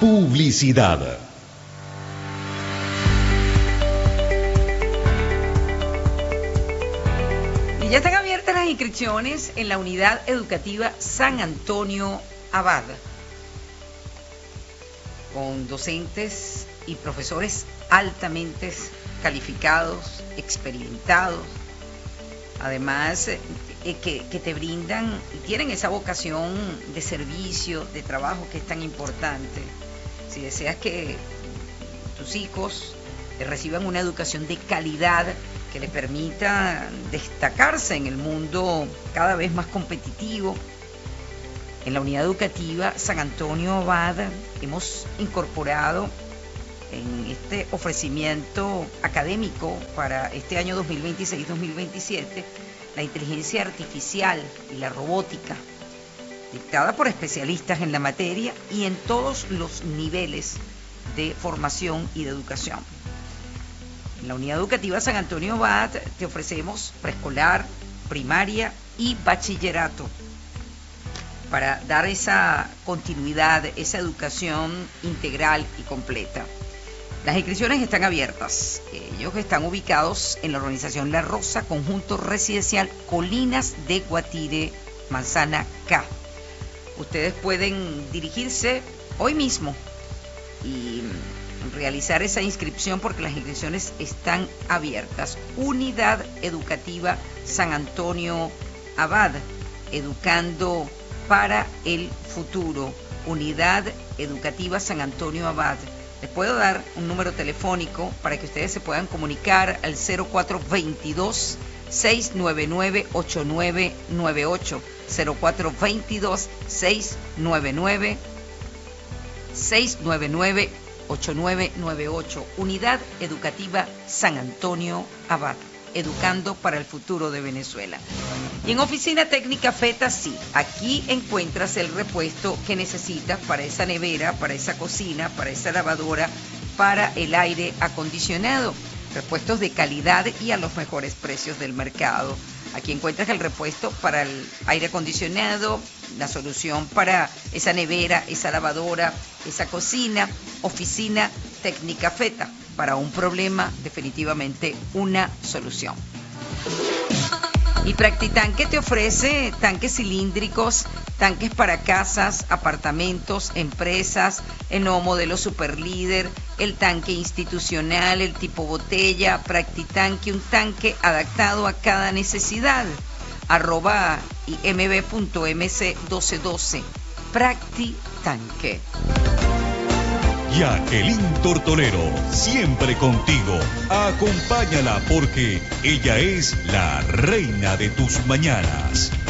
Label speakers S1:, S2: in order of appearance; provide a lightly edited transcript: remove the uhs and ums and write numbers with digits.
S1: Publicidad.
S2: Y ya están abiertas las inscripciones en la unidad educativa San Antonio Abad, con docentes y profesores altamente calificados, experimentados, además que te brindan y tienen esa vocación de servicio, de trabajo que es tan importante. Si deseas que tus hijos reciban una educación de calidad que les permita destacarse en el mundo cada vez más competitivo, en la unidad educativa San Antonio Abad hemos incorporado en este ofrecimiento académico para este año 2026-2027 la inteligencia artificial y la robótica, dictada por especialistas en la materia y en todos los niveles de formación y de educación. En la unidad educativa San Antonio Abad te ofrecemos preescolar, primaria y bachillerato para dar esa continuidad, esa educación integral y completa. Las inscripciones están abiertas. Ellos están ubicados en la organización La Rosa, conjunto residencial Colinas de Guatire, Manzana K. Ustedes pueden dirigirse hoy mismo y realizar esa inscripción porque las inscripciones están abiertas. Unidad Educativa San Antonio Abad, educando para el futuro. Unidad Educativa San Antonio Abad. Les puedo dar un número telefónico para que ustedes se puedan comunicar al 0422-699-8998. 0422-699-8998. Unidad Educativa San Antonio Abad, educando para el futuro de Venezuela. Y en Oficina Técnica Feta, sí, aquí encuentras el repuesto que necesitas para esa nevera, para esa cocina, para esa lavadora, para el aire acondicionado. Repuestos de calidad y a los mejores precios del mercado. Aquí encuentras el repuesto para el aire acondicionado, la solución para esa nevera, esa lavadora, esa cocina. Oficina Técnica Feta, para un problema, definitivamente una solución. Y Practitanque te ofrece tanques cilíndricos, tanques para casas, apartamentos, empresas, el nuevo modelo Superlíder, el tanque institucional, el tipo botella. Practitanque, un tanque adaptado a cada necesidad. @imb.mc1212. Practitanque.
S1: Jacqueline Tortolero, siempre contigo. Acompáñala porque ella es la reina de tus mañanas.